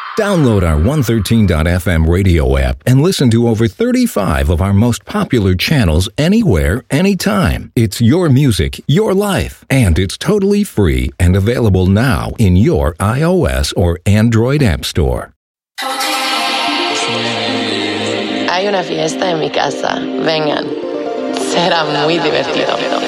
Download our 113.fm radio app and listen to over 35 of our most popular channels anywhere, anytime. It's your music, your life, and it's totally free and available now in your iOS or Android App Store. Hay una fiesta en mi casa. Vengan. Será muy divertido.